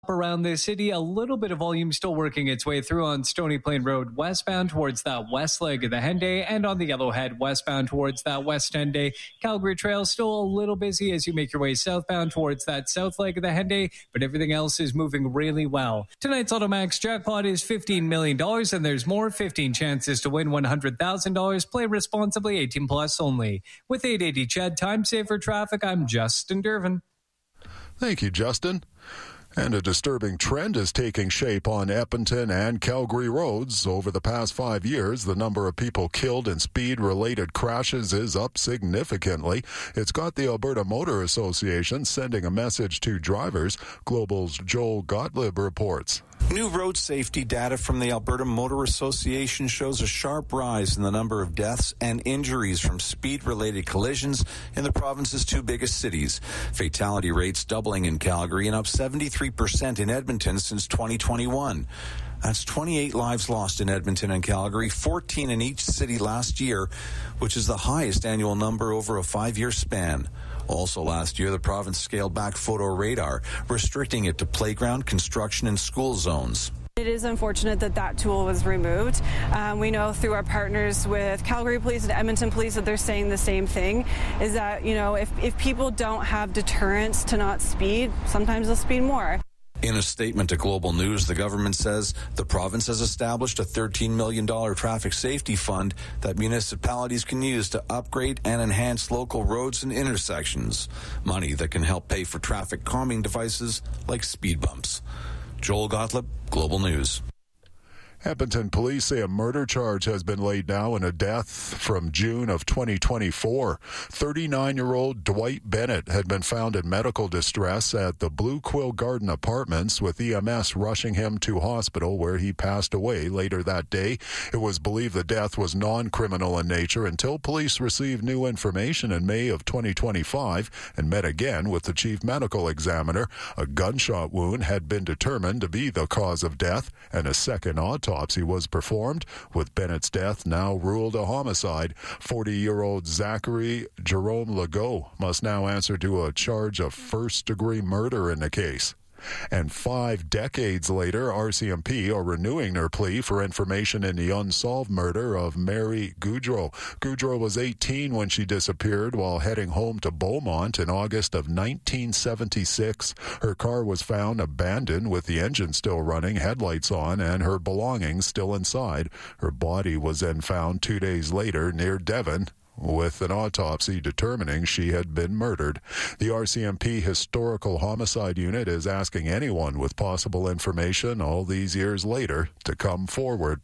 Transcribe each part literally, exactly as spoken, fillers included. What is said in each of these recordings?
Around the city, a little bit of volume still working its way through on Stony Plain Road westbound towards that west leg of the Henday, and on the Yellowhead westbound towards that west Henday. Calgary Trail still a little busy as you make your way southbound towards that south leg of the Henday, but everything else is moving really well. Tonight's Automax jackpot is fifteen million dollars, and there's more, fifteen chances to win one hundred thousand dollars. Play responsibly, eighteen plus only. With eight eighty C H E D Time Saver Traffic, I'm Justin Dervin. Thank you, Justin. And a disturbing trend is taking shape on Edmonton and Calgary roads. Over the past five years, the number of people killed in speed-related crashes is up significantly. It's got the Alberta Motor Association sending a message to drivers. Global's Joel Gottlieb reports. New road safety data from the Alberta Motor Association shows a sharp rise in the number of deaths and injuries from speed-related collisions in the province's two biggest cities. Fatality rates doubling in Calgary and up seventy-three percent in Edmonton since twenty twenty-one. That's twenty-eight lives lost in Edmonton and Calgary, fourteen in each city last year, which is the highest annual number over a five-year span. Also last year, the province scaled back photo radar, restricting it to playground, construction, and school zones. It is unfortunate that that tool was removed. Um, we know through our partners with Calgary Police and Edmonton Police that they're saying the same thing, is that, you know, if, if people don't have deterrence to not speed, sometimes they'll speed more. In a statement to Global News, the government says the province has established a thirteen million dollars traffic safety fund that municipalities can use to upgrade and enhance local roads and intersections. Money that can help pay for traffic calming devices like speed bumps. Joel Gottlieb, Global News. Edmonton police say a murder charge has been laid now in a death from June of twenty twenty-four. thirty-nine-year-old Dwight Bennett had been found in medical distress at the Blue Quill Garden Apartments, with E M S rushing him to hospital where he passed away later that day. It was believed the death was non-criminal in nature until police received new information in May of twenty twenty-five and met again with the chief medical examiner. A gunshot wound had been determined to be the cause of death, and a second autopsy Autopsy was performed, with Bennett's death now ruled a homicide. forty-year-old Zachary Jerome Legault must now answer to a charge of first-degree murder in the case. And five decades later, R C M P are renewing their plea for information in the unsolved murder of Mary Goudreau. Goudreau was eighteen when she disappeared while heading home to Beaumont in August of nineteen seventy-six. Her car was found abandoned with the engine still running, headlights on, and her belongings still inside. Her body was then found two days later near Devon, with an autopsy determining she had been murdered. The R C M P Historical Homicide Unit is asking anyone with possible information all these years later to come forward.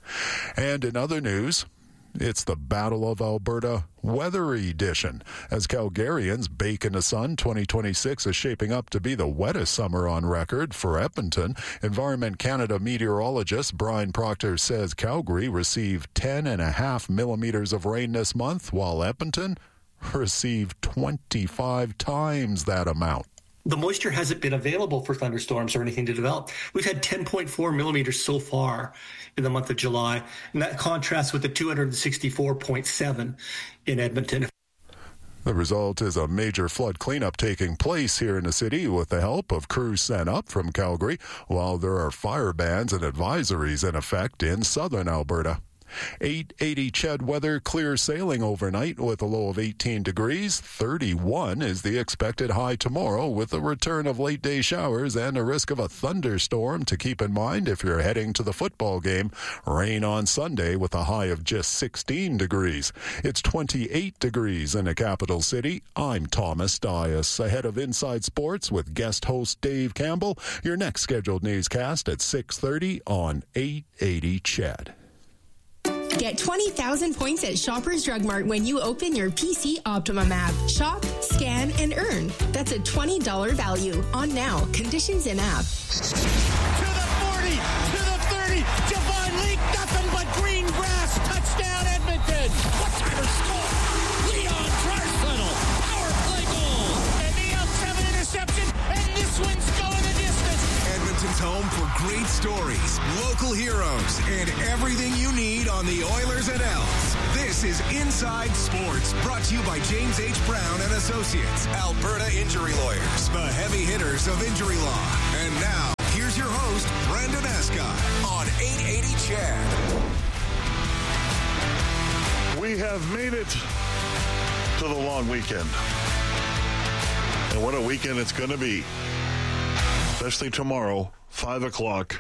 And in other news, it's the Battle of Alberta Weather Edition. As Calgarians bake in the sun, twenty twenty-six is shaping up to be the wettest summer on record for Edmonton. Environment Canada meteorologist Brian Proctor says Calgary received ten and a half millimeters of rain this month, while Edmonton received twenty-five times that amount. The moisture hasn't been available for thunderstorms or anything to develop. We've had ten point four millimeters so far in the month of July, and that contrasts with the two hundred sixty-four point seven in Edmonton. The result is a major flood cleanup taking place here in the city with the help of crews sent up from Calgary, while there are fire bans and advisories in effect in southern Alberta. eight eighty C H E D weather, clear sailing overnight with a low of eighteen degrees. thirty-one is the expected high tomorrow, with a return of late day showers and a risk of a thunderstorm to keep in mind if you're heading to the football game. Rain on Sunday with a high of just sixteen degrees. It's twenty-eight degrees in the capital city. I'm Thomas Dias. Ahead of Inside Sports with guest host Dave Campbell. Your next scheduled newscast at six thirty on eight eighty C H E D. Get twenty thousand points at Shoppers Drug Mart when you open your P C Optimum app. Shop, scan, and earn. That's a twenty dollars value. On now. Conditions in app. To the forty, to the thirty. Javon Leak, nothing but green grass. Touchdown, Edmonton. What time of score? Leon Draisaitl. Power play goal. And the out seven interception, and this one's going the distance. Edmonton is home for great stories, local heroes, and everything you need on the Oilers and Elks. This is Inside Sports, brought to you by James H. Brown and Associates, Alberta Injury Lawyers, the heavy hitters of injury law. And now, here's your host, Brendan Escott, on eight eighty C H E D. We have made it to the long weekend. And what a weekend it's going to be. Especially tomorrow, five o'clock,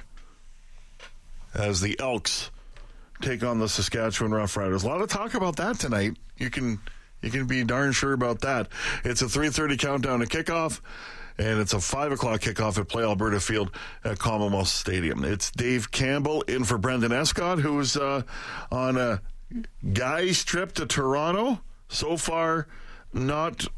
as the Elks take on the Saskatchewan Roughriders. A lot of talk about that tonight. You can you can be darn sure about that. It's a three thirty countdown to kickoff, and it's a five o'clock kickoff at Play Alberta Field at Commonwealth Stadium. It's Dave Campbell in for Brendan Escott, who's uh, on a guy's trip to Toronto. So far, not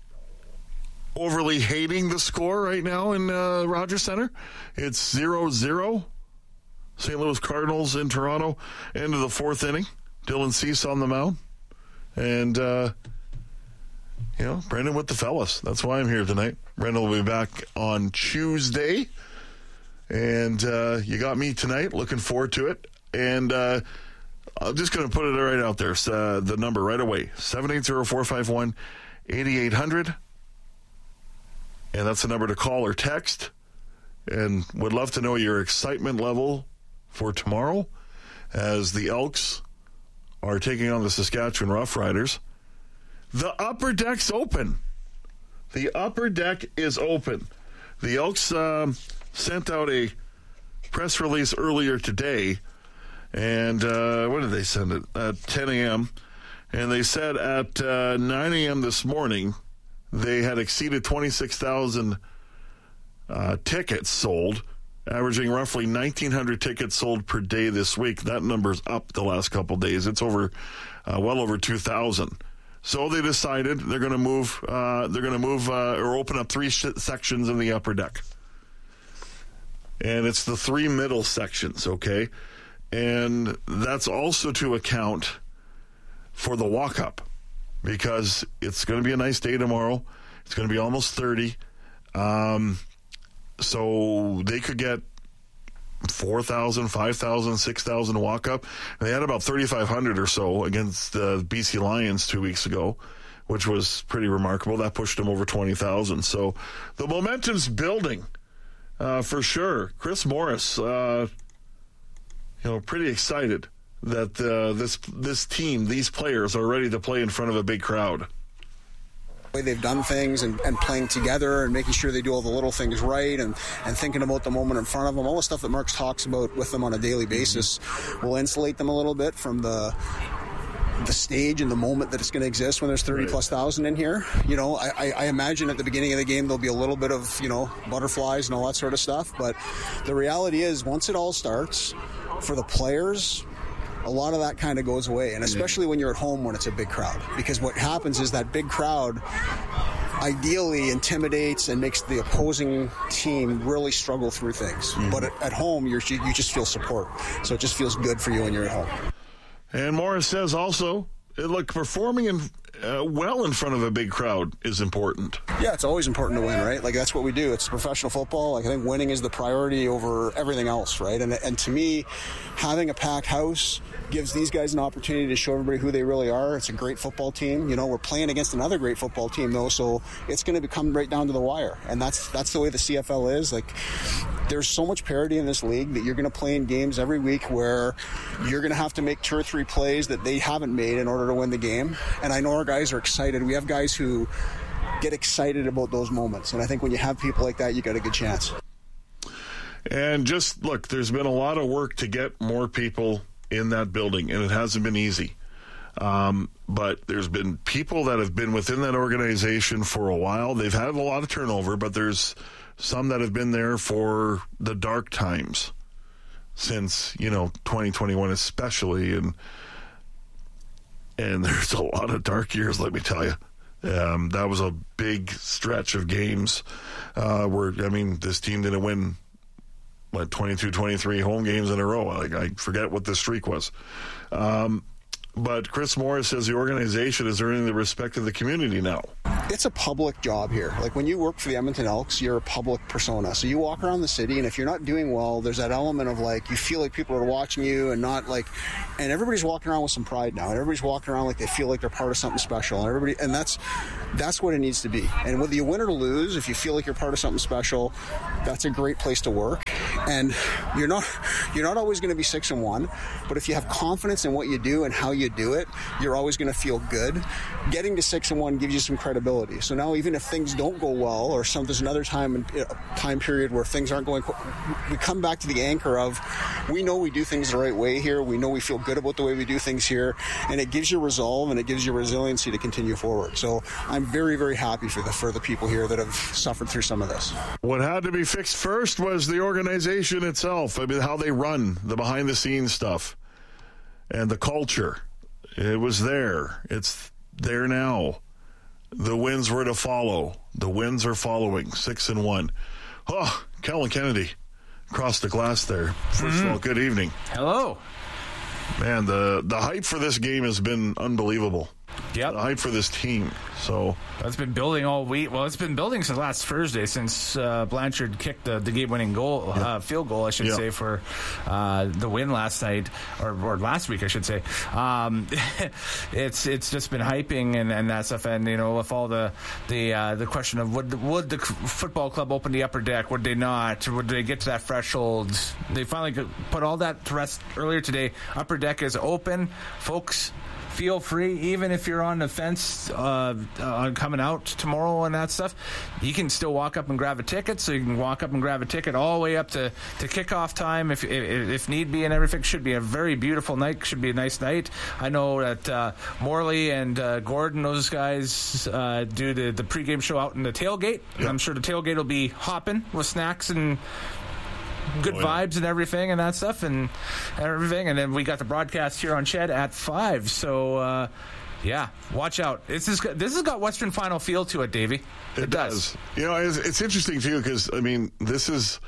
overly hating the score right now in uh, Rogers Centre. It's zero zero. Saint Louis Cardinals in Toronto. End of the fourth inning. Dylan Cease on the mound. And, uh, you know, Brendan with the fellas. That's why I'm here tonight. Brendan will be back on Tuesday. And uh, you got me tonight. Looking forward to it. And uh, I'm just going to put it right out there. Uh, the number right away. seven eight zero, four five one, eight eight hundred. And that's the number to call or text. And would love to know your excitement level for tomorrow as the Elks are taking on the Saskatchewan Roughriders. The upper deck's open. The upper deck is open. The Elks um, sent out a press release earlier today. And uh, when did they send it? At ten a.m. And they said at uh, nine a.m. this morning, they had exceeded twenty-six thousand uh, tickets sold, averaging roughly nineteen hundred tickets sold per day this week. That number's up the last couple of days. It's over, uh, well over two thousand. So they decided they're going to move. Uh, they're going to move uh, or open up three sh- sections in the upper deck, and it's the three middle sections. Okay, and that's also to account for the walk-up. Because it's going to be a nice day tomorrow. It's going to be almost thirty. Um, so they could get four thousand, five thousand, six thousand walk up. They had about thirty-five hundred or so against the B C Lions two weeks ago, which was pretty remarkable. That pushed them over twenty thousand. So the momentum's building uh, for sure. Chris Morris, uh, you know, pretty excited that uh, this this team, these players, are ready to play in front of a big crowd. Way they've done things and, and playing together and making sure they do all the little things right and, and thinking about the moment in front of them, all the stuff that Marks talks about with them on a daily basis will insulate them a little bit from the the stage and the moment that it's going to exist when there's thirty right. plus thousand in here. You know, I, I imagine at the beginning of the game there'll be a little bit of, you know, butterflies and all that sort of stuff, but the reality is once it all starts, for the players, a lot of that kind of goes away, and especially when you're at home when it's a big crowd, because what happens is that big crowd ideally intimidates and makes the opposing team really struggle through things. Mm-hmm. But at, at home, you're, you just feel support, so it just feels good for you when you're at home. And Morris says also, look, performing in, uh, well in front of a big crowd is important. Yeah, it's always important to win, right? Like, that's what we do. It's professional football. Like, I think winning is the priority over everything else, right? And and to me, having a packed house gives these guys an opportunity to show everybody who they really are. It's a great football team. You know, we're playing against another great football team, though, so it's going to come right down to the wire. And that's that's the way the C F L is. Like, there's so much parity in this league that you're going to play in games every week where you're going to have to make two or three plays that they haven't made in order to win the game. And I know our guys are excited. We have guys who get excited about those moments. And I think when you have people like that, you got a good chance. And just, look, there's been a lot of work to get more people in that building, and it hasn't been easy. Um, but there's been people that have been within that organization for a while. They've had a lot of turnover, but there's some that have been there for the dark times since, you know, twenty twenty-one especially. And and there's a lot of dark years, let me tell you. Um, that was a big stretch of games uh, where, I mean, this team didn't win, what, twenty-two, twenty-three home games in a row. Like, I forget what the streak was. Um, but Chris Morris says the organization is earning the respect of the community now. it's a public job here. Like when you work for the Edmonton Elks, you're a public persona. So you walk around the city, and if you're not doing well, there's that element of like you feel like people are watching you and not like, and everybody's walking around with some pride now, and everybody's walking around like they feel like they're part of something special, and everybody, and that's that's what it needs to be. And whether you win or lose, if you feel like you're part of something special, that's a great place to work. And you're not you're not always going to be six and one, but if you have confidence in what you do and how you do it, you're always going to feel good. Getting to six and one gives you some credibility. So now, even if things don't go well, or some there's another time and time period where things aren't going, we come back to the anchor of we know we do things the right way here. We know we feel good about the way we do things here, and it gives you resolve and it gives you resiliency to continue forward. So I'm very, very happy for the for the people here that have suffered through some of this. What had to be fixed first was the organization itself. I mean, how they run, the behind-the-scenes stuff, and the culture. It was there. It's there now. The wins were to follow. The wins are following. Six and one. Oh, Kellen Kennedy across the glass there. First mm-hmm. of all, good evening. Hello. Man, the, the hype for this game has been unbelievable. Yep. The hype for this team. So it's been building all week. Well, it's been building since last Thursday, since uh, Blanchard kicked the, the game-winning goal, yep. uh, field goal, I should yep. say, for uh, the win last night, or, or last week, I should say. Um, it's it's just been hyping and, and that stuff. And you know, with all the the uh, the question of would would the football club open the upper deck? Would they not? Would they get to that threshold? They finally put all that to rest earlier today. Upper deck is open, folks. Feel free, even if you're on the fence uh, on coming out tomorrow and that stuff, you can still walk up and grab a ticket. So you can walk up and grab a ticket all the way up to, to kickoff time if, if if need be, and everything. Should be a very beautiful night. Should be a nice night. I know that uh, Morley and uh, Gordon, those guys, uh, do the, the pregame show out in the tailgate. Yep. I'm sure the tailgate will be hopping with snacks and good oh, yeah. vibes and everything and that stuff and everything. And then we got the broadcast here on Shed at five. So, uh, yeah, watch out. This, is, this has got Western Final feel to it, Davey. It, it does. does. You know, it's, it's interesting, too, because, I mean, this is,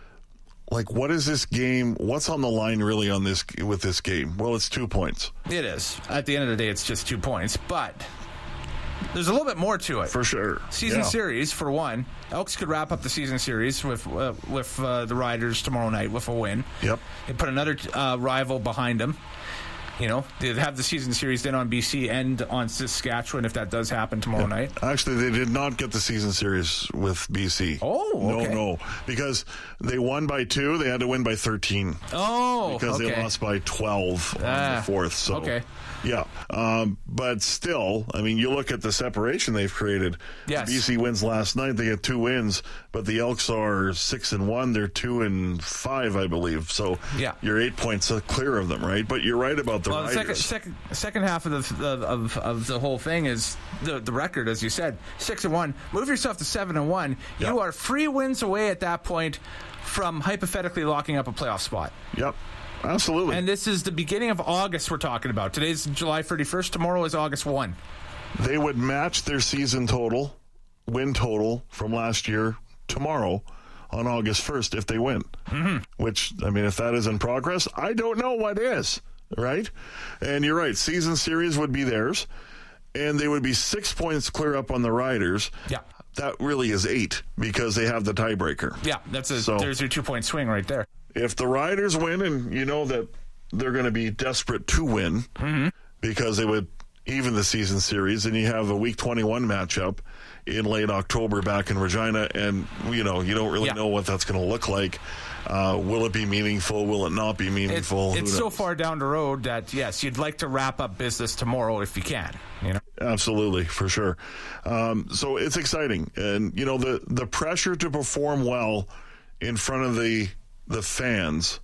like, what is this game? What's on the line really on this with this game? Well, it's two points. It is. At the end of the day, it's just two points. But there's a little bit more to it. For sure. Season yeah. series, for one. Elks could wrap up the season series with uh, with uh, the Riders tomorrow night with a win. Yep. They put another uh, rival behind them. You know, they have the season series then on B C and on Saskatchewan if that does happen tomorrow yeah. night. Actually, they did not get the season series with B C. Oh, okay. No, no. Because they won by two, they had to win by thirteen. Oh, Because okay. they lost by twelve on ah, the fourth. So, okay. Yeah. Um, but still, I mean, you look at the separation they've created. Yes. B C wins last night. They get two wins, but the Elks are six and one. They're two and five, I believe. So yeah. you're eight points clear of them, right? But you're right about the well, Riders. Second, second, second half of the of, of the whole thing is the the record, as you said, six and one. Move yourself to seven and one. Yep. You are three wins away at that point from hypothetically locking up a playoff spot. Yep. Absolutely. And this is the beginning of August we're talking about. Today's July thirty-first. Tomorrow is August first. They would match their season total, win total from last year tomorrow on August first if they win. Mm-hmm. Which, I mean, if that is in progress, I don't know what is, right? And you're right. Season series would be theirs, and they would be six points clear up on the Riders. Yeah. That really is eight because they have the tiebreaker. Yeah, that's a, so, there's your two-point swing right there. If the Riders win, and you know that they're going to be desperate to win mm-hmm. because they would even the season series, and you have a Week twenty-one matchup in late October back in Regina, and you know you don't really yeah. know what that's going to look like. Uh, will it be meaningful? Will it not be meaningful? It, it's so far down the road that, yes, you'd like to wrap up business tomorrow if you can. You know, absolutely, for sure. Um, so it's exciting, and you know the the pressure to perform well in front of the the fans,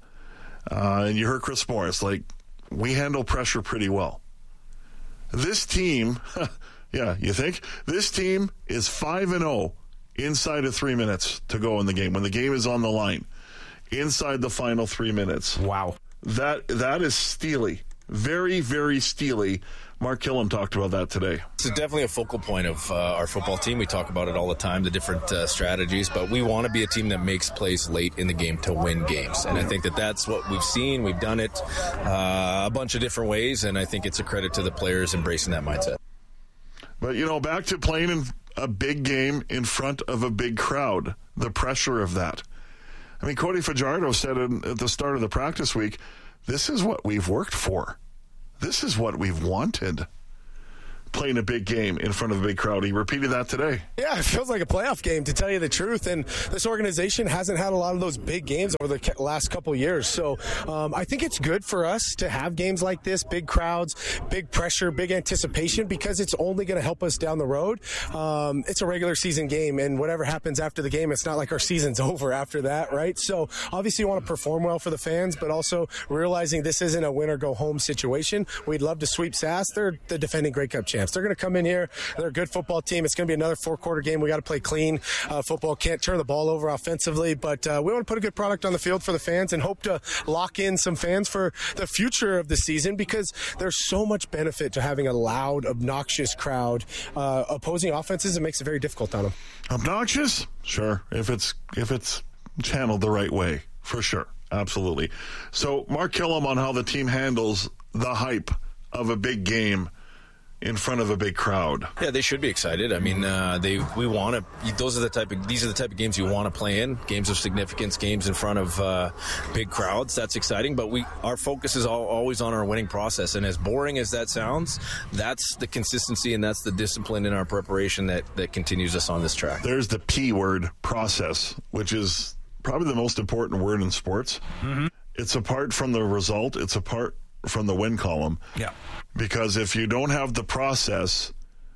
uh, and you heard Chris Morris, like, we handle pressure pretty well. This team, yeah, you think? This team is five and oh inside of three minutes to go in the game. When the game is on the line, inside the final three minutes. Wow. That That is steely. Very, very steely. Mark Killam talked about that today. It's definitely a focal point of uh, our football team. We talk about it all the time, the different uh, strategies, but we want to be a team that makes plays late in the game to win games. And I think that that's what we've seen. We've done it uh, a bunch of different ways, and I think it's a credit to the players embracing that mindset. But, you know, back to playing in a big game in front of a big crowd, the pressure of that. I mean, Cody Fajardo said in, at the start of the practice week, this is what we've worked for. This is what we've wanted. Playing a big game in front of a big crowd. He repeated that today. Yeah, it feels like a playoff game, to tell you the truth. And this organization hasn't had a lot of those big games over the last couple of years. So um, I think it's good for us to have games like this, big crowds, big pressure, big anticipation, because it's only going to help us down the road. Um, it's a regular season game, and whatever happens after the game, it's not like our season's over after that, right? So obviously you want to perform well for the fans, but also realizing this isn't a win-or-go-home situation. We'd love to sweep Sask. They're the defending Grey Cup champs. They're going to come in here. They're a good football team. It's going to be another four-quarter game. We got to play clean uh, football. Can't turn the ball over offensively, but uh, we want to put a good product on the field for the fans and hope to lock in some fans for the future of the season, because there's so much benefit to having a loud, obnoxious crowd uh, opposing offenses. It makes it very difficult on them. Obnoxious? Sure. If it's if it's channeled the right way, for sure. Absolutely. So Mark Killam on how the team handles the hype of a big game in front of a big crowd. Yeah, they should be excited. I mean, uh, they we want to. Those are the type of these are the type of games you want to play in. Games of significance, games in front of uh, big crowds. That's exciting. But we our focus is all, always on our winning process. And as boring as that sounds, that's the consistency and that's the discipline in our preparation that that continues us on this track. There's the P word, process, which is probably the most important word in sports. Mm-hmm. It's apart from the result. It's apart from the win column. Yeah. Because if you don't have the process,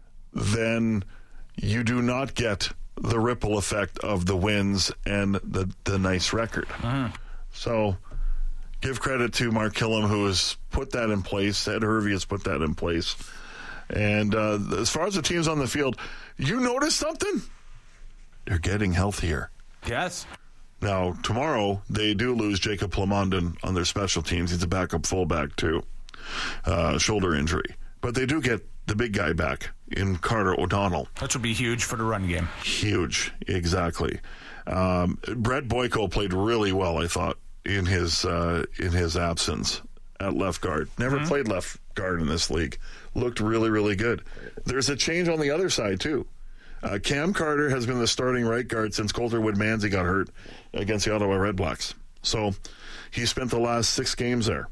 then you do not get the ripple effect of the wins and the, the nice record. Mm. So give credit to Mark Killam, who has put that in place. Ed Hervey has put that in place. And uh, as far as the teams on the field, you notice something? They're getting healthier. Yes. Now, tomorrow, they do lose Jacob Plamondon on their special teams. He's a backup fullback, too. Uh, shoulder injury. But they do get the big guy back in Carter O'Donnell. That would be huge for the run game. Huge, exactly. Um, Brett Boyko played really well, I thought, in his uh, in his absence at left guard. Never mm-hmm. played left guard in this league. Looked really, really good. There's a change on the other side, too. Uh, Cam Carter has been the starting right guard since Coulter Woodmansey got hurt against the Ottawa Redblacks. So he spent the last six games there.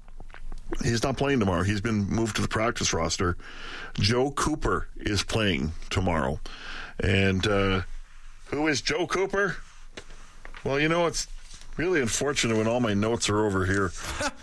He's not playing tomorrow. He's been moved to the practice roster. Joe Cooper is playing tomorrow. And uh, who is Joe Cooper? Well, you know, it's really unfortunate when all my notes are over here.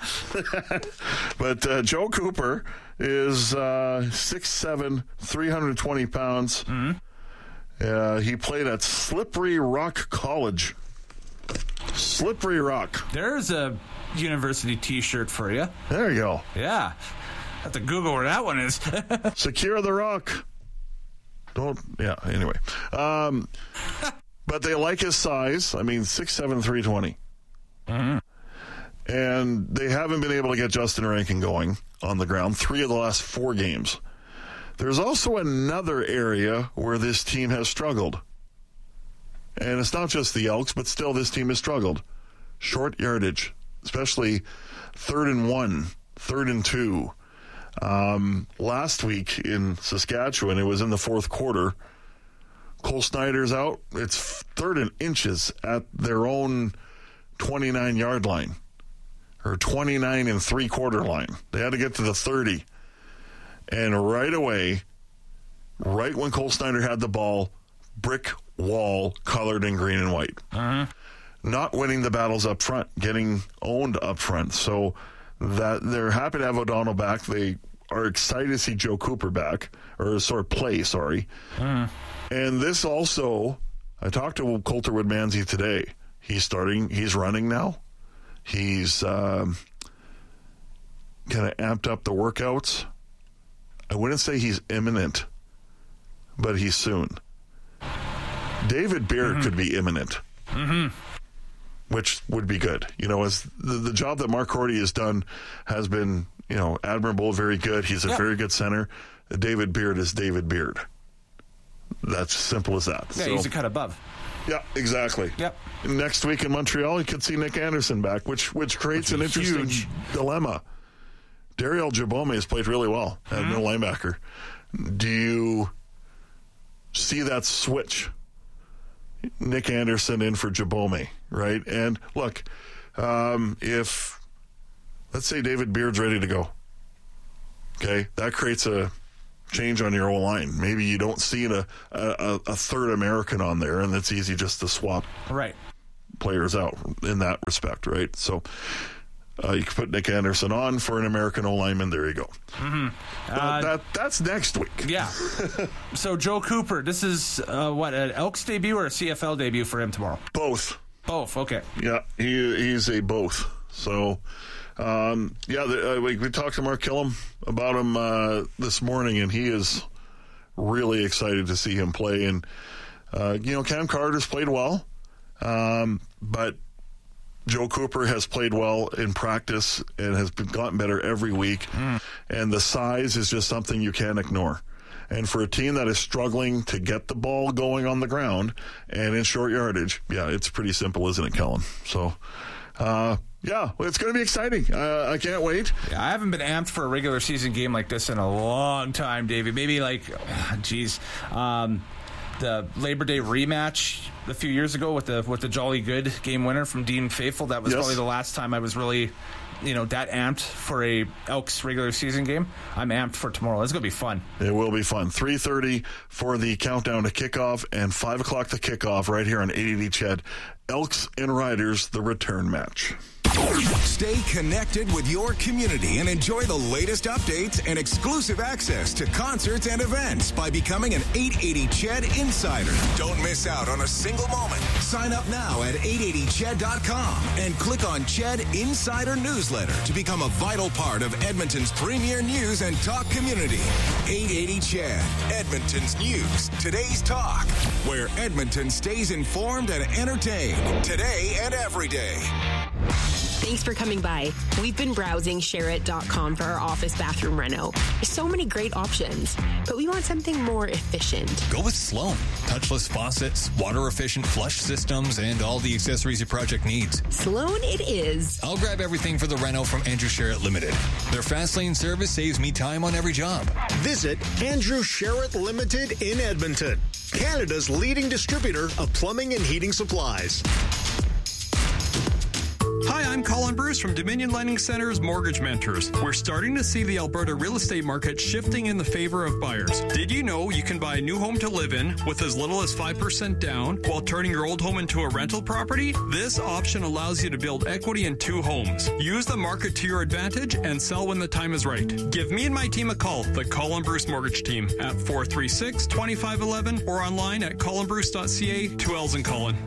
But uh, Joe Cooper is uh, six seven, three hundred twenty pounds. Mm-hmm. Uh, he played at Slippery Rock College. Slippery Rock. There's a university T-shirt for you. There you go. Yeah. Have to Google where that one is. Secure the rock. Don't, yeah, anyway. Um, but they like his size. I mean, six seven, three twenty. Mm-hmm. And they haven't been able to get Justin Rankin going on the ground three of the last four games. There's also another area where this team has struggled. And it's not just the Elks, but still this team has struggled. Short yardage, especially third and one, third and two. Um, last week in Saskatchewan, it was in the fourth quarter. Cole Snyder's out. It's third and inches at their own twenty-nine-yard line, or twenty-nine and three-quarter line. They had to get to the thirty. And right away, right when Cole Snyder had the ball, brick wall colored in green and white. Uh-huh. Not winning the battles up front, getting owned up front. So that they're happy to have O'Donnell back. They are excited to see Joe Cooper back, or sort of play, sorry. Uh-huh. And this also, I talked to Coulter Woodmansey today. He's starting, he's running now. He's um, kind of amped up the workouts. I wouldn't say he's imminent, but he's soon. David Beard mm-hmm. could be imminent, mm-hmm. which would be good. You know, as the, the job that Mark Cordy has done has been, you know, admirable, very good. He's a yep. very good center. David Beard is David Beard. That's simple as that. Yeah, so, he's a cut above. Yeah, exactly. Yep. Next week in Montreal, you could see Nick Anderson back, which which creates which an interesting huge. dilemma. Dariel Jabome has played really well at mm-hmm. middle linebacker. Do you see that switch. Nick Anderson in for Jabome, right? And look, um, if, let's say David Beard's ready to go, okay, that creates a change on your O-line. Maybe you don't see a, a, a third American on there, and it's easy just to swap right players out in that respect, right? So uh, you can put Nick Anderson on for an American O-lineman. There you go. Mm-hmm. That, Uh, that That's next week. Yeah. So Joe Cooper, this is uh, what, an Elks debut or a C F L debut for him tomorrow? Both. Both, okay. Yeah, he he's a both. So, um, yeah, the, uh, we, we talked to Mark Killam about him uh, this morning, and he is really excited to see him play. And, uh, you know, Cam Carter's played well, um, but Joe Cooper has played well in practice and has been, gotten better every week. Mm. And the size is just something you can't ignore. And for a team that is struggling to get the ball going on the ground and in short yardage, yeah, it's pretty simple, isn't it, Kellen? So, uh, yeah, well, it's going to be exciting. Uh, I can't wait. Yeah, I haven't been amped for a regular season game like this in a long time, Davey. Maybe like, geez, um, the Labor Day rematch a few years ago with the with the Jolly Good game winner from Dean Faithful. That was yes. probably the last time I was really, you know, that amped for a Elks regular season game. I'm amped for tomorrow. It's going to be fun. It will be fun. three thirty for the countdown to kickoff and five o'clock to kickoff right here on eight eighty C H E D. Elks and Riders, the return match. Stay connected with your community and enjoy the latest updates and exclusive access to concerts and events by becoming an eight eighty C H E D Insider. Don't miss out on a single moment. Sign up now at eight eighty C H E D dot com and click on C H E D Insider Newsletter to become a vital part of Edmonton's premier news and talk community. eight eighty C H E D, Edmonton's news, today's talk, where Edmonton stays informed and entertained today and every day. Thanks for coming by. We've been browsing share it dot com for our office bathroom reno. There's so many great options, but we want something more efficient. Go with Sloan. Touchless faucets, water-efficient flush systems, and all the accessories your project needs. Sloan it is. I'll grab everything for the reno from Andrew Sherritt Limited. Their fast lane service saves me time on every job. Visit Andrew Sherritt Limited in Edmonton, Canada's leading distributor of plumbing and heating supplies. Hi, I'm Colin Bruce from Dominion Lending Center's Mortgage Mentors. We're starting to see the Alberta real estate market shifting in the favor of buyers. Did you know you can buy a new home to live in with as little as five percent down while turning your old home into a rental property? This option allows you to build equity in two homes. Use the market to your advantage and sell when the time is right. Give me and my team a call, the Colin Bruce Mortgage Team, at four three six, two five one one or online at colin bruce dot c a. Two L's in Colin.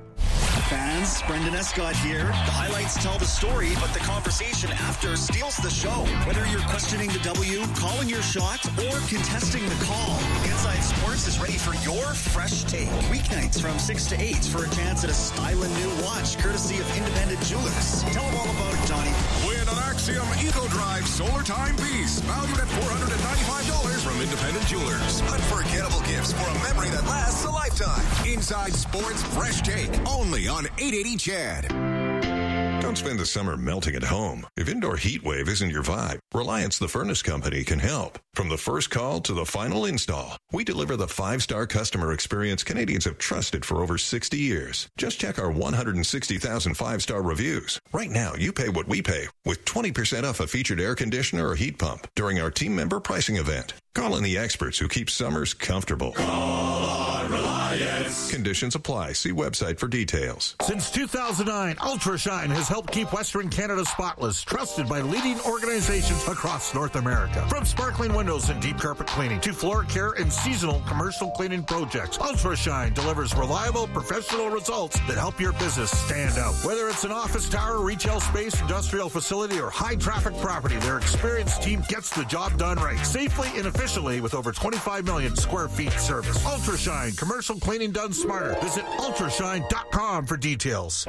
Fans, Brendan Escott here. The highlights tell the story, but the conversation after steals the show. Whether you're questioning the W, calling your shot, or contesting the call, Inside Sports is ready for your fresh take. Weeknights from six to eight for a chance at a styling new watch, courtesy of Independent Jewelers. Tell them all about it, Johnny. Win an Axiom Eco Drive Solar Timepiece, valued at four hundred ninety-five dollars from Independent Jewelers. Unforgettable gifts for a memory that lasts a lifetime. Inside Sports Fresh Take, only on eight eighty C H E D. Don't spend the summer melting at home. If indoor heat wave isn't your vibe, Reliance the Furnace Company can help. From the first call to the final install, we deliver the five-star customer experience Canadians have trusted for over sixty years. Just check our one hundred sixty thousand five-star reviews. Right now, you pay what we pay with twenty percent off a featured air conditioner or heat pump during our team member pricing event. Call in the experts who keep summers comfortable. Call on Reliance. Conditions apply. See website for details. Since two thousand nine, Ultrashine has helped keep Western Canada spotless, trusted by leading organizations across North America. From sparkling windows and deep carpet cleaning to floor care and seasonal commercial cleaning projects, Ultrashine delivers reliable, professional results that help your business stand out. Whether it's an office tower, retail space, industrial facility, or high-traffic property, their experienced team gets the job done right, safely and efficiently with over twenty-five million square feet service. Ultrashine, commercial cleaning done smarter. Visit ultrashine dot com for details.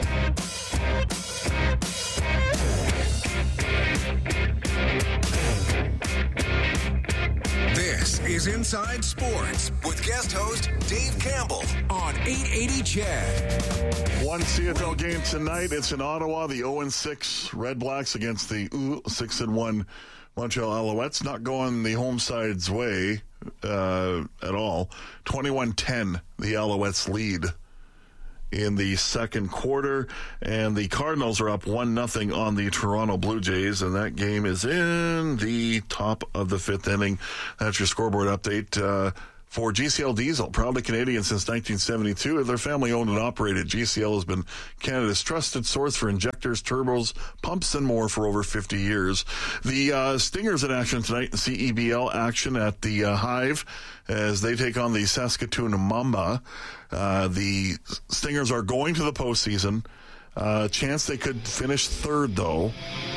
This This is Inside Sports with guest host Dave Campbell on eight eighty C H E D. One C F L game tonight. It's in Ottawa. The oh and six Red Blacks against the six and one Montreal Alouettes. Not going the home side's way uh, at all. twenty-one ten, the Alouettes lead in the second quarter, and the Cardinals are up one nothing on the Toronto Blue Jays, and that game is in the top of the fifth inning. That's your scoreboard update. Uh, For G C L Diesel, proudly Canadian since nineteen seventy-two. They're family owned and operated. G C L has been Canada's trusted source for injectors, turbos, pumps, and more for over fifty years. The uh, Stingers in action tonight in C E B L action at the uh, Hive as they take on the Saskatoon Mamba. Uh, the Stingers are going to the postseason. Uh, chance they could finish third, though.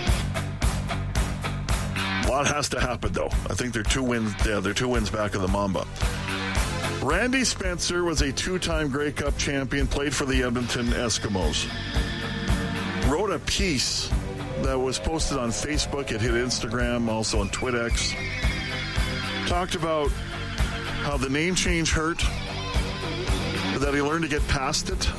A lot has to happen, though. I think they're two wins. Yeah, they're two wins back of the Mamba. Randy Spencer was a two-time Grey Cup champion, played for the Edmonton Eskimos. Wrote a piece that was posted on Facebook. It hit Instagram, also on TwitX. Talked about how the name change hurt, but that he learned to get past it,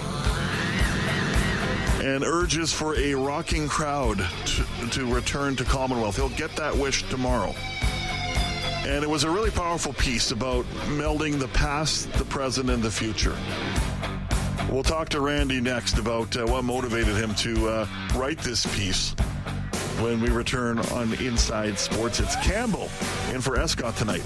and urges for a rocking crowd to, to return to Commonwealth. He'll get that wish tomorrow. And it was a really powerful piece about melding the past, the present, and the future. We'll talk to Randy next about uh, what motivated him to uh, write this piece when we return on Inside Sports. It's Campbell in for Escott tonight.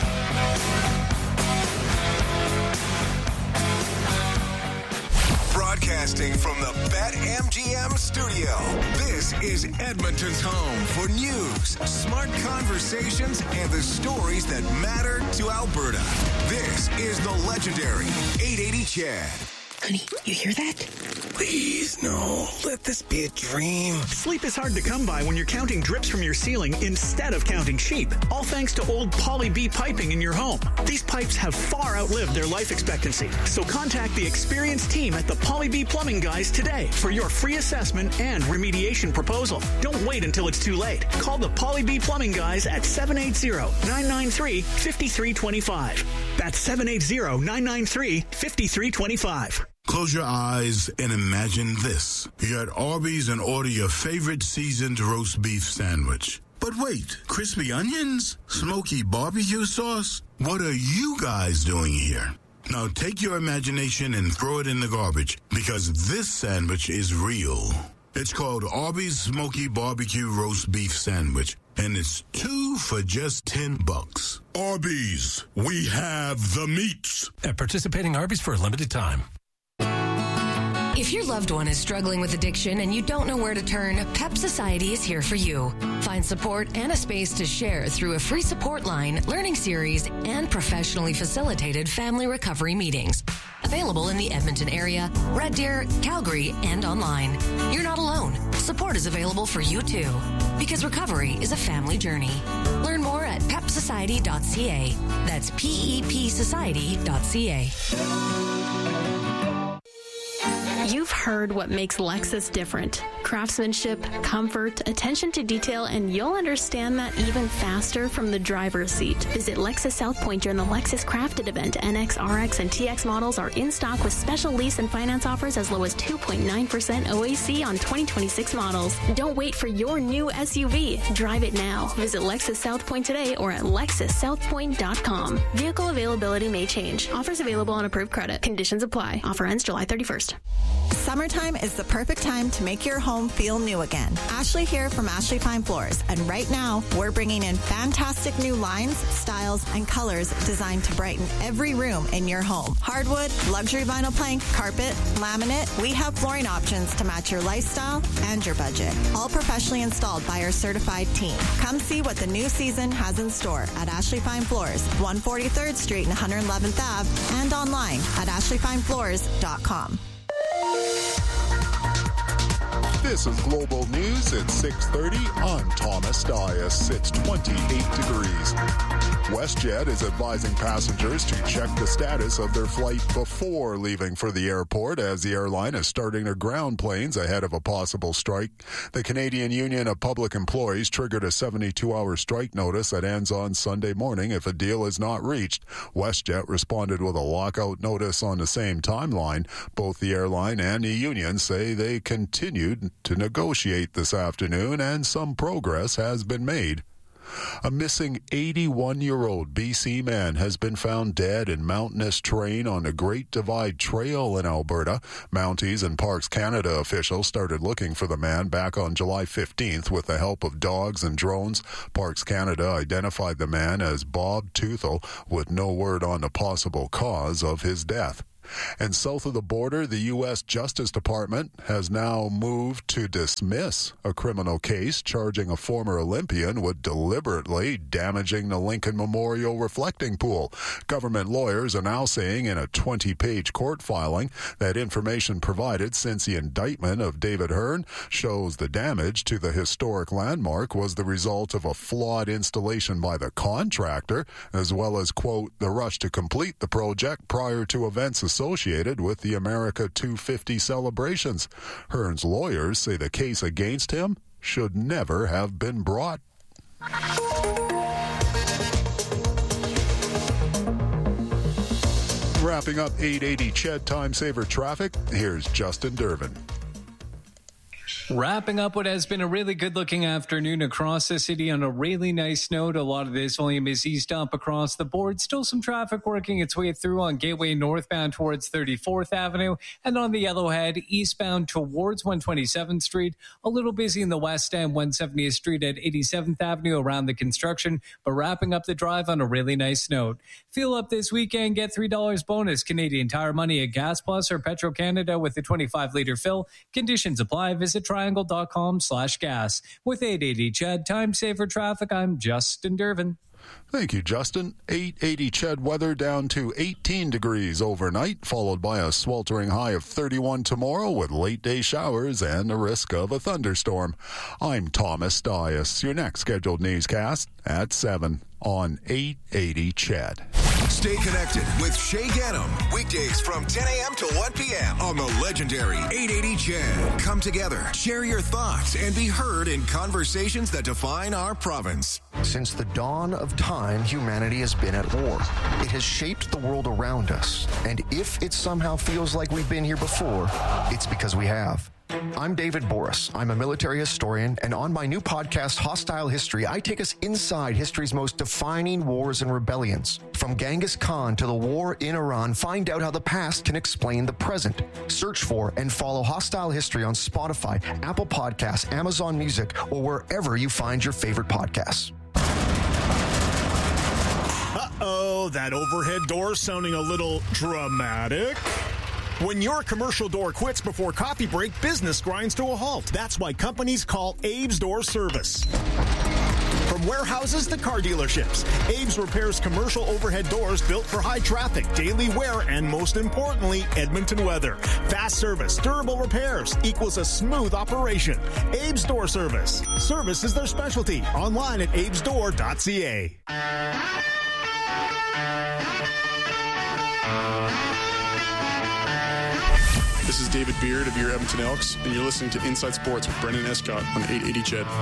Broadcasting from the BetMGM studio, this is Edmonton's home for news, smart conversations, and the stories that matter to Alberta. This is the legendary eight eighty C H E D. Honey, you hear that? Please, no. Let this be a dream. Sleep is hard to come by when you're counting drips from your ceiling instead of counting sheep. All thanks to old Poly B piping in your home. These pipes have far outlived their life expectancy. So contact the experienced team at the Poly B Plumbing Guys today for your free assessment and remediation proposal. Don't wait until it's too late. Call the Poly B Plumbing Guys at seven eight zero, nine nine three, five three two five. That's seven eight zero, nine nine three, five three two five. Close your eyes and imagine this. You're at Arby's and order your favorite seasoned roast beef sandwich. But wait, crispy onions? Smoky barbecue sauce? What are you guys doing here? Now take your imagination and throw it in the garbage, because this sandwich is real. It's called Arby's Smoky Barbecue Roast Beef Sandwich, and it's two for just ten bucks. Arby's, we have the meats. At participating Arby's for a limited time. If your loved one is struggling with addiction and you don't know where to turn, Pep Society is here for you. Find support and a space to share through a free support line, learning series, and professionally facilitated family recovery meetings. Available in the Edmonton area, Red Deer, Calgary, and online. You're not alone. Support is available for you too. Because recovery is a family journey. Learn more at pep society dot c a. That's P E P society dot c a. You've heard what makes Lexus different. Craftsmanship, comfort, attention to detail, and you'll understand that even faster from the driver's seat. Visit Lexus South Point during the Lexus Crafted event. N X, R X, and T X models are in stock with special lease and finance offers as low as two point nine percent O A C on twenty twenty-six models. Don't wait for your new S U V. Drive it now. Visit Lexus South Point today or at lexus south point dot com. Vehicle availability may change. Offers available on approved credit. Conditions apply. Offer ends July thirty-first. Summertime is the perfect time to make your home feel new again. Ashley here from Ashley Fine Floors, and right now we're bringing in fantastic new lines, styles, and colors designed to brighten every room in your home. Hardwood, luxury vinyl plank, carpet, laminate, we have flooring options to match your lifestyle and your budget. All professionally installed by our certified team. Come see what the new season has in store at Ashley Fine Floors, one forty-third Street and one hundred eleventh Avenue, and online at ashley fine floors dot com. This is Global News at six thirty. I'm Thomas Dias. It's twenty-eight degrees. WestJet is advising passengers to check the status of their flight before leaving for the airport, as the airline is starting to ground planes ahead of a possible strike. The Canadian Union of Public Employees triggered a seventy-two hour strike notice that ends on Sunday morning if a deal is not reached. WestJet responded with a lockout notice on the same timeline. Both the airline and the union say they continued to negotiate this afternoon, and some progress has been made. A missing eighty-one-year-old B C man has been found dead in mountainous terrain on the Great Divide Trail in Alberta. Mounties and Parks Canada officials started looking for the man back on July fifteenth with the help of dogs and drones. Parks Canada identified the man as Bob Tuthel, with no word on the possible cause of his death. And south of the border, the U S Justice Department has now moved to dismiss a criminal case charging a former Olympian with deliberately damaging the Lincoln Memorial reflecting pool. Government lawyers are now saying in a twenty-page court filing that information provided since the indictment of David Hearn shows the damage to the historic landmark was the result of a flawed installation by the contractor, as well as, quote, the rush to complete the project prior to events associated with the America two fifty celebrations. Hearn's lawyers say the case against him should never have been brought. Wrapping up eight eighty C H E D Time Saver Traffic, here's Justin Durbin. Wrapping up what has been a really good-looking afternoon across the city on a really nice note. A lot of this volume is eased up across the board. Still some traffic working its way through on Gateway northbound towards thirty-fourth Avenue and on the Yellowhead eastbound towards one twenty-seventh Street. A little busy in the west end, one seventieth Street at eighty-seventh Avenue around the construction, but wrapping up the drive on a really nice note. Fuel up this weekend, get three dollars bonus Canadian Tire Money at Gas Plus or Petro-Canada with a twenty-five liter fill. Conditions apply. Visit triangle.com slash gas. With eight eighty C H E D Time Saver Traffic, I'm Justin Durbin. Thank you, Justin. eight eighty C H E D weather down to eighteen degrees overnight, followed by a sweltering high of thirty-one tomorrow with late-day showers and the risk of a thunderstorm. I'm Thomas Dias. Your next scheduled newscast at seven on eight eighty C H E D. Stay connected with Shay Ganem. Weekdays from ten a.m. to one p.m. on the legendary eight eighty C H E D. Come together, share your thoughts, and be heard in conversations that define our province. Since the dawn of time, humanity has been at war. It has shaped the world around us. And if it somehow feels like we've been here before, it's because we have. I'm David Boris. I'm a military historian, and on my new podcast, Hostile History, I take us inside history's most defining wars and rebellions. From Genghis Khan to the war in Iran, find out how the past can explain the present. Search for and follow Hostile History on Spotify, Apple Podcasts, Amazon Music, or wherever you find your favorite podcasts. Uh-oh, that overhead door sounding a little dramatic. When your commercial door quits before coffee break, business grinds to a halt. That's why companies call Abe's Door Service. From warehouses to car dealerships, Abe's repairs commercial overhead doors built for high traffic, daily wear, and most importantly, Edmonton weather. Fast service, durable repairs equals a smooth operation. Abe's Door Service. Service is their specialty. Online at abes door dot c a. This is David Beard of your Edmonton Elks, and you're listening to Inside Sports with Brendan Escott on eight eighty C H E D.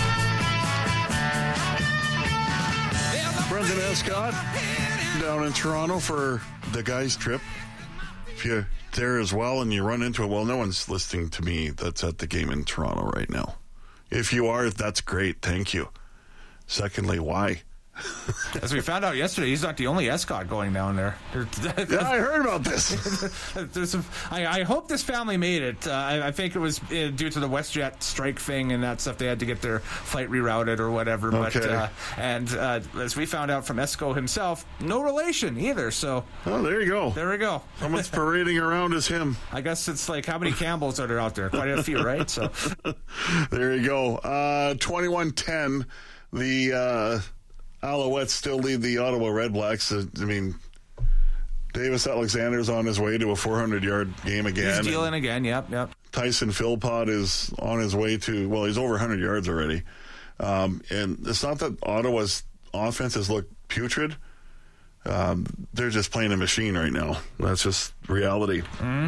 Brendan Escott down in Toronto for the guys' trip. If you're there as well and you run into it, well, no one's listening to me that's at the game in Toronto right now. If you are, that's great. Thank you. Secondly, why? As we found out yesterday, he's not the only Escott going down there. Yeah, I heard about this. There's a, I, I hope this family made it. Uh, I, I think it was uh, due to the WestJet strike thing and that stuff. They had to get their flight rerouted or whatever. Okay. But uh, and uh, as we found out from Esco himself, no relation either. So oh, there you go. There we go. Someone's parading around as him. I guess it's like how many Campbells are there out there? Quite a few, right? So there you go. Uh, twenty-one ten. The uh, Alouettes still lead the Ottawa Redblacks. Uh, I mean, Davis Alexander's on his way to a four hundred yard game again. He's dealing again, yep, yep. Tyson Philpott is on his way to, well, he's over one hundred yards already. Um, and it's not that Ottawa's offense has looked putrid. Um, they're just playing a machine right now. That's just reality. Mm-hmm.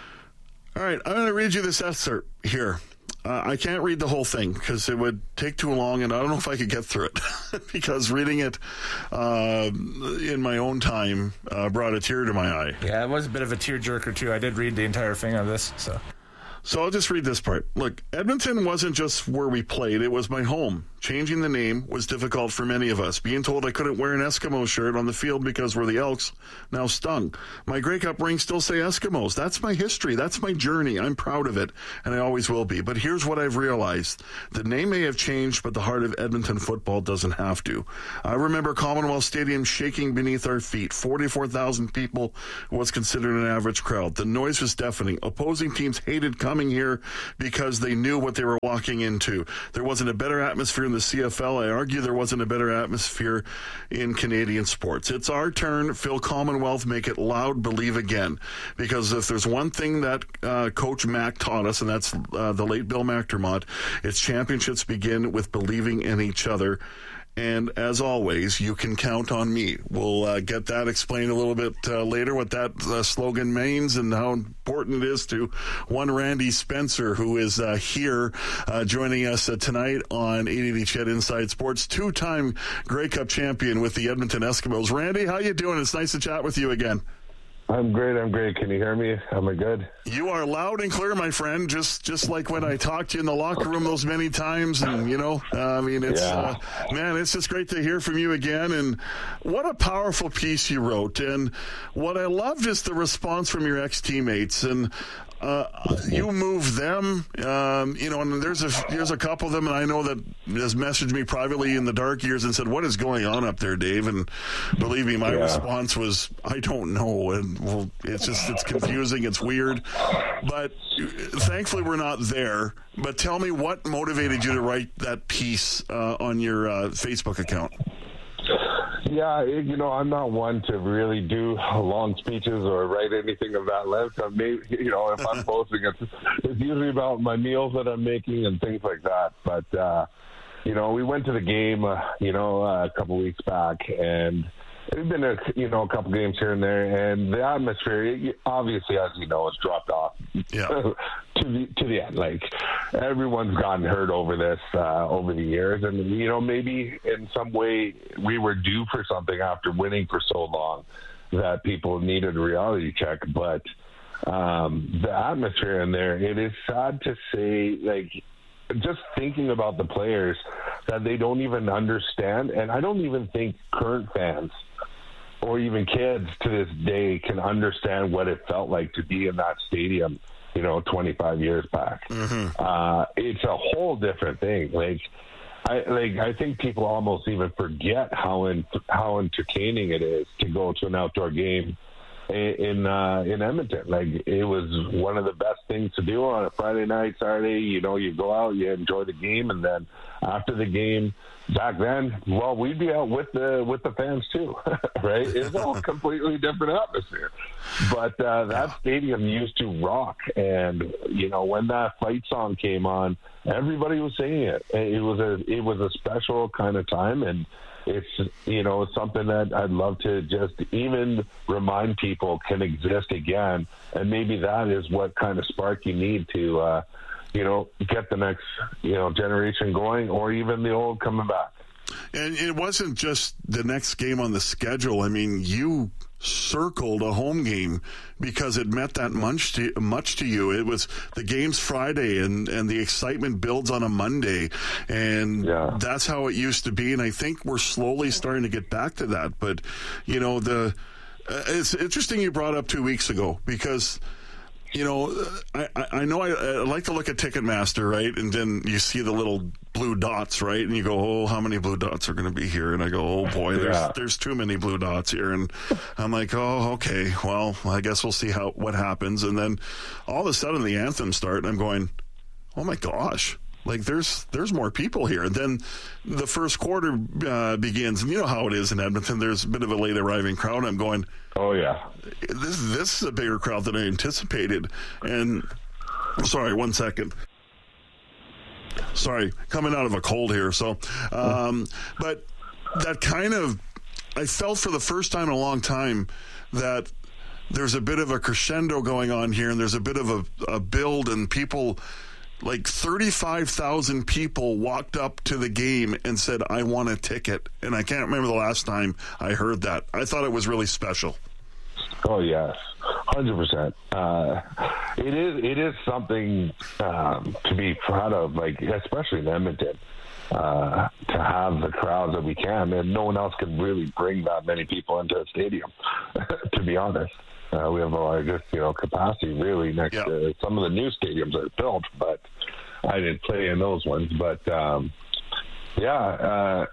All right, I'm going to read you this excerpt here. Uh, I can't read the whole thing because it would take too long, and I don't know if I could get through it because reading it uh, in my own time uh, brought a tear to my eye. Yeah, it was a bit of a tearjerker, too. I did read the entire thing of this, so... So I'll just read this part. Look, Edmonton wasn't just where we played. It was my home. Changing the name was difficult for many of us. Being told I couldn't wear an Eskimo shirt on the field because we're the Elks now stung. My Grey Cup rings still say Eskimos. That's my history. That's my journey. I'm proud of it, and I always will be. But here's what I've realized. The name may have changed, but the heart of Edmonton football doesn't have to. I remember Commonwealth Stadium shaking beneath our feet. forty-four thousand people was considered an average crowd. The noise was deafening. Opposing teams hated coming here because they knew what they were walking into. There wasn't a better atmosphere in the C F L. I argue there wasn't a better atmosphere in Canadian sports. It's our turn. Fill Commonwealth. Make it loud. Believe again. Because if there's one thing that uh, Coach Mack taught us, and that's uh, the late Bill McDermott, it's championships begin with believing in each other. And as always, you can count on me. We'll uh, get that explained a little bit uh, later, what that uh, slogan means and how important it is to one Randy Spencer, who is uh, here uh, joining us uh, tonight on eight eighty C H E D Inside Sports, two-time Grey Cup champion with the Edmonton Eskimos. Randy, how you doing? It's nice to chat with you again. I'm great. I'm great. Can you hear me? Am I good? You are loud and clear, my friend. Just just like when I talked to you in the locker room those many times, and you know, uh, I mean, it's yeah. uh, man, it's just great to hear from you again. And what a powerful piece you wrote. And what I loved is the response from your ex-teammates. And Uh, you move them, um, you know, and there's a there's a couple of them, and I know that has messaged me privately in the dark years and said, "What is going on up there, Dave?" And believe me, my yeah. response was, "I don't know," and well, it's just it's confusing, it's weird, but thankfully we're not there. But tell me, what motivated you to write that piece uh, on your uh, Facebook account? Yeah, you know, I'm not one to really do long speeches or write anything of that length. I may, you know, if I'm posting, it's, it's usually about my meals that I'm making and things like that. But, uh, you know, we went to the game, uh, you know, uh, a couple weeks back, and there's been a, you know, a couple games here and there, and the atmosphere, obviously, as you know, has dropped off yeah. to the to the end. Like, everyone's gotten hurt over this uh, over the years, and you know, maybe in some way we were due for something after winning for so long that people needed a reality check. But um, the atmosphere in there, it is sad to say, like, just thinking about the players that they don't even understand, and I don't even think current fans or even kids to this day can understand what it felt like to be in that stadium, you know, twenty-five years back. Mm-hmm. Uh, it's a whole different thing. Like, I like I think people almost even forget how in, how entertaining it is to go to an outdoor game in uh, in Edmonton. Like, it was one of the best things to do on a Friday night, Saturday. You know, you go out, you enjoy the game, and then after the game, back then, well, we'd be out with the with the fans too, right? It's all a completely different atmosphere. But uh, that stadium used to rock, and you know, when that fight song came on, everybody was singing it. It was a it was a special kind of time, and it's, you know, something that I'd love to just even remind people can exist again. And maybe that is what kind of spark you need to, uh, you know, get the next, you know, generation going, or even the old coming back. And it wasn't just the next game on the schedule. I mean, you circled a home game because it meant that much to, much to you. It was the game's Friday, and, and the excitement builds on a Monday, and yeah. that's how it used to be. And I think we're slowly starting to get back to that. But, you know, the uh, it's interesting you brought up two weeks ago because, you know, I, I know I, I like to look at Ticketmaster, right? And then you see the little blue dots, right? And you go, oh, how many blue dots are going to be here? And I go, oh, boy, there's yeah. there's too many blue dots here. And I'm like, oh, okay, well, I guess we'll see how what happens. And then all of a sudden the anthems start, and I'm going, oh, my gosh. Like, there's there's more people here. And then the first quarter uh, begins. And you know how it is in Edmonton. There's a bit of a late arriving crowd. I'm going, oh, yeah. This, this is a bigger crowd than I anticipated. And Sorry, one second. Sorry, coming out of a cold here. So, um, but that kind of, I felt for the first time in a long time that there's a bit of a crescendo going on here, and there's a bit of a, a build, and people, like thirty-five thousand people walked up to the game and said, I want a ticket. And I can't remember the last time I heard that. I thought it was really special. Oh, yes, one hundred percent. Uh, it is it is something um, to be proud of, like especially in Edmonton, uh, to have the crowds that we can, and no one else can really bring that many people into a stadium, to be honest. Uh, we have the largest, you know, capacity really next yeah. to some of the new stadiums that are built, but I didn't play in those ones. But um, yeah, uh,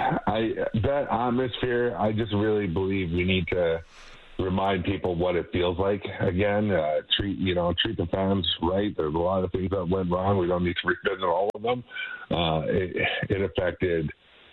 I that atmosphere, I just really believe we need to remind people what it feels like again. Uh, treat you know treat the fans right. There's a lot of things that went wrong. We don't need to revisit all of them. Uh, it, it affected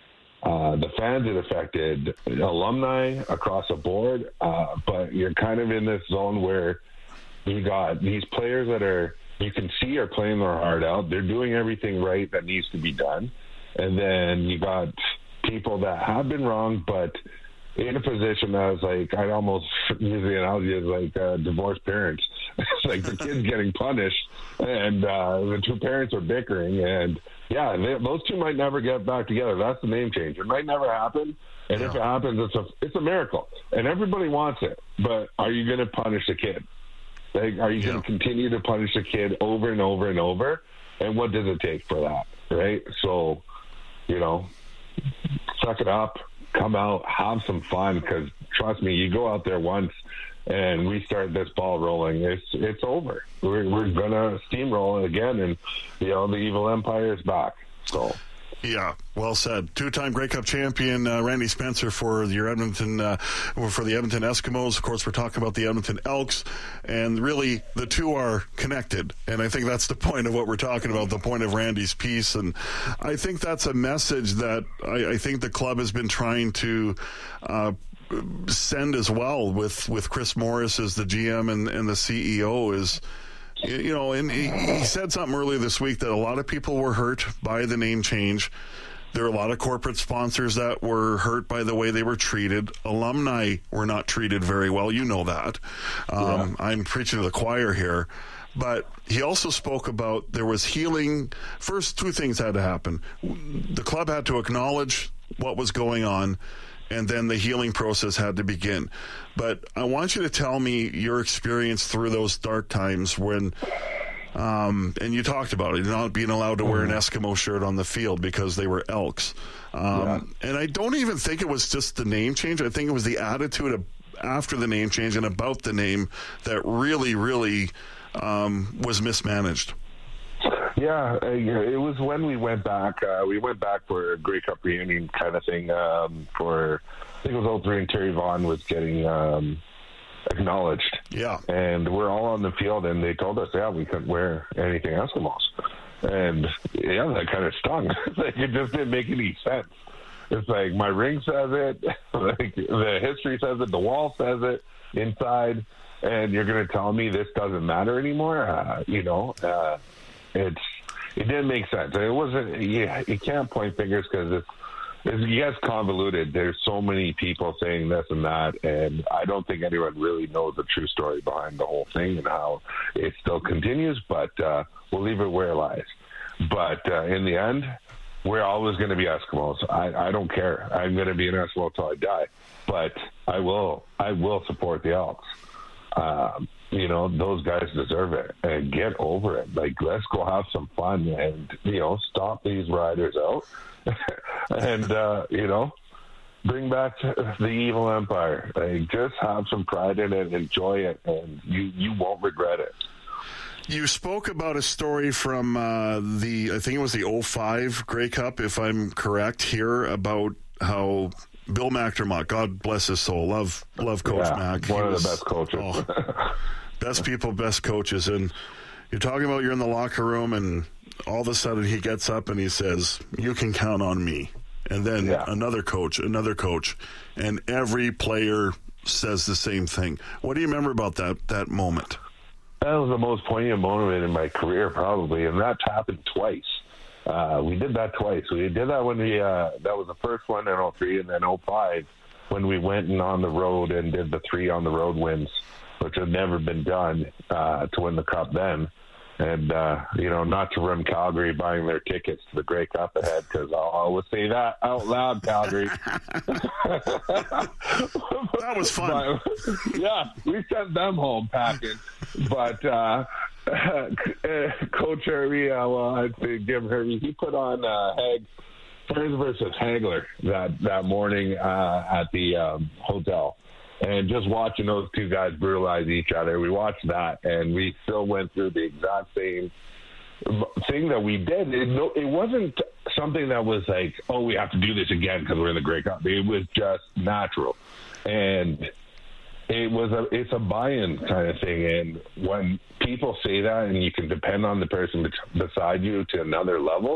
uh, the fans. It affected alumni across the board. Uh, but you're kind of in this zone where you got these players that are you can see are playing their heart out. They're doing everything right that needs to be done, and then you got people that have been wrong, but in a position that was like, I'd almost use the analogy as like uh, divorced parents. It's like the kid's getting punished, and uh, the two parents are bickering, and yeah, they, those two might never get back together. That's the name change. It might never happen, and yeah. if it happens, it's a it's a miracle, and everybody wants it. But are you going to punish the kid? Like, are you yeah. going to continue to punish the kid over and over and over? And what does it take for that, right? So, you know, suck it up. Come out, have some fun, because trust me, you go out there once and we start this ball rolling, it's it's over. We're we're gonna steamroll it again, and you know the evil empire is back. So. Yeah, well said. Two-time Grey Cup champion uh, Randy Spencer for your Edmonton, uh, for the Edmonton Eskimos. Of course, we're talking about the Edmonton Elks, and really the two are connected. And I think that's the point of what we're talking about, the point of Randy's piece. And I think that's a message that I, I think the club has been trying to uh, send as well with, with Chris Morris as the G M and, and the C E O is. You know, and he, he said something earlier this week that a lot of people were hurt by the name change. There are a lot of corporate sponsors that were hurt by the way they were treated. Alumni were not treated very well. You know that. Um, yeah. I'm preaching to the choir here. But he also spoke about there was healing. First, two things had to happen. The club had to acknowledge what was going on, and then the healing process had to begin. But I want you to tell me your experience through those dark times when, um, and you talked about it, not being allowed to wear an Eskimo shirt on the field because they were Elks. Um, yeah. And I don't even think it was just the name change. I think it was the attitude of, after the name change and about the name that really, really um, was mismanaged. Yeah, uh, it was when we went back. Uh, we went back for a Grey Cup reunion kind of thing. Um, for I think it was oh three, and Terry Vaughn was getting um, acknowledged. Yeah, and we're all on the field, and they told us, yeah, we couldn't wear anything Eskimos, and yeah, that kind of stung. Like, it just didn't make any sense. It's like my ring says it, like the history says it, the wall says it inside, and you're going to tell me this doesn't matter anymore? Uh, you know. Uh, It's it didn't make sense. It wasn't. Yeah, you can't point fingers because it's, it's yes convoluted. There's so many people saying this and that, and I don't think anyone really knows the true story behind the whole thing and how it still continues. But uh, we'll leave it where it lies. But uh, in the end, we're always going to be Eskimos. I, I don't care. I'm going to be an Eskimo until I die. But I will. I will support the Elks. Um, you know, those guys deserve it, and get over it. Like, let's go have some fun and, you know, stop these riders out and, uh, you know, bring back the evil empire. Like, just have some pride in it, enjoy it, and you, you won't regret it. You spoke about a story from uh, the, I think it was the oh five Grey Cup, if I'm correct here, about how Bill McDermott, God bless his soul, love love Coach yeah, Mac. One he of was, the best coaches. Oh, best people, best coaches. And you're talking about you're in the locker room, and all of a sudden he gets up and he says, you can count on me. And then yeah. another coach, another coach, and every player says the same thing. What do you remember about that that moment? Uh, that was the most poignant moment in my career, probably, and that's happened twice. Uh, we did that twice. We did that when we, uh, that was the first one in oh three, and then oh five when we went and on the road and did the three on the road wins, which had never been done uh, to win the Cup then. And, uh, you know, not to run Calgary buying their tickets to the Grey Cup ahead, because I'll always say that out loud, Calgary. That was fun. But, yeah, we sent them home packing. But uh, Coach Harvey, uh, well, I'd say Jim Harvey, he put on uh, Hag, Burns versus Hagler that, that morning uh, at the um, hotel. And just watching those two guys brutalize each other, we watched that, and we still went through the exact same thing that we did. It, it wasn't something that was like, oh, we have to do this again because we're in the Grey Cup. It was just natural. And it was a, it's a buy-in kind of thing. And when people say that and you can depend on the person beside you to another level,